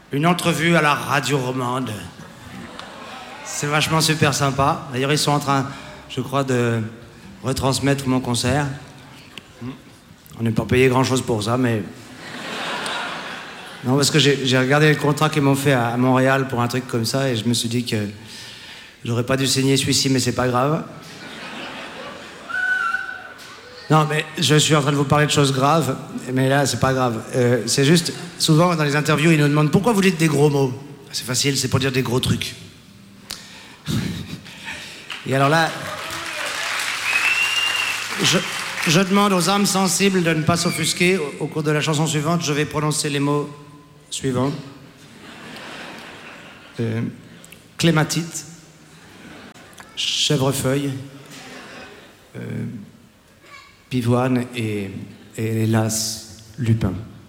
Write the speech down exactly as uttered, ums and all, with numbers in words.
une entrevue à la radio romande. C'est vachement super sympa. D'ailleurs, ils sont en train, je crois, de retransmettre mon concert. On n'est pas payé grand-chose pour ça, mais... Non, parce que j'ai, j'ai regardé le contrat qu'ils m'ont fait à, à Montréal pour un truc comme ça, et je me suis dit que j'aurais pas dû signer celui-ci, mais c'est pas grave. Non, mais je suis en train de vous parler de choses graves, mais là, c'est pas grave. Euh, c'est juste, souvent, dans les interviews, ils nous demandent pourquoi vous dites des gros mots. C'est facile, c'est pour dire des gros trucs. Et alors là, je, je demande aux âmes sensibles de ne pas s'offusquer. Au, au cours de la chanson suivante, je vais prononcer les mots suivants. Euh, clématite, chèvrefeuille, euh, pivoine et, et hélas, lupin.